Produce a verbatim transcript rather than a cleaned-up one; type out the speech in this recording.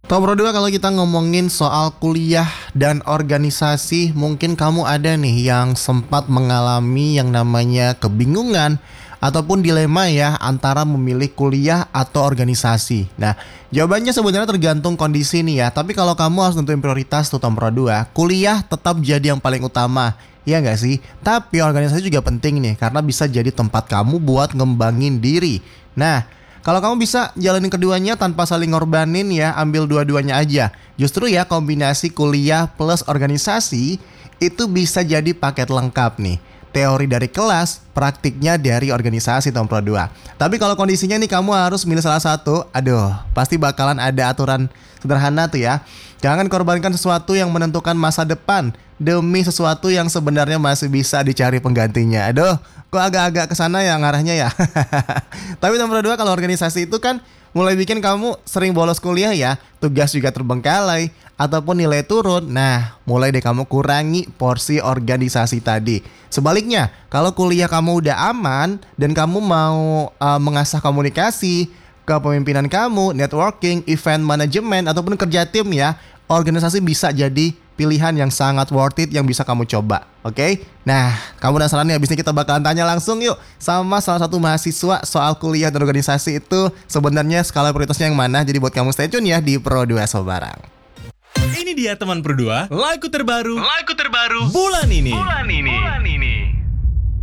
Top Pro dua, kalau kita ngomongin soal kuliah dan organisasi, mungkin kamu ada nih yang sempat mengalami yang namanya kebingungan ataupun dilema ya antara memilih kuliah atau organisasi. Nah, jawabannya sebenarnya tergantung kondisi nih ya. Tapi kalau kamu harus nentuin prioritas tuh Top Pro dua, kuliah tetap jadi yang paling utama. Iya nggak sih? Tapi organisasi juga penting nih, karena bisa jadi tempat kamu buat ngembangin diri. Nah, kalau kamu bisa jalanin keduanya tanpa saling ngorbanin ya, ambil dua-duanya aja. Justru ya, kombinasi kuliah plus organisasi itu bisa jadi paket lengkap nih. Teori dari kelas, praktiknya dari organisasi Top Pro dua. Tapi kalau kondisinya nih kamu harus milih salah satu, aduh, pasti bakalan ada aturan sederhana tuh ya. Jangan korbankan sesuatu yang menentukan masa depan demi sesuatu yang sebenarnya masih bisa dicari penggantinya. Aduh, kok agak-agak kesana ya ngarahnya ya. Tapi nomor dua, kalau organisasi itu kan mulai bikin kamu sering bolos kuliah ya, tugas juga terbengkalai, ataupun nilai turun. Nah, mulai deh kamu kurangi porsi organisasi tadi. Sebaliknya, kalau kuliah kamu udah aman dan kamu mau uh, mengasah komunikasi, kepemimpinan kamu, networking, event management, ataupun kerja tim ya, organisasi bisa jadi pilihan yang sangat worth it yang bisa kamu coba. Oke? Okay? Nah, kamu penasaran nih, abis ini kita bakalan tanya langsung yuk sama salah satu mahasiswa soal kuliah dan organisasi itu sebenarnya skala prioritasnya yang mana. Jadi buat kamu stay tune ya di Pro dua Sobarang. Ini dia teman Pro dua, lagu terbaru, lagu terbaru bulan ini. Bulan ini. Bulan ini.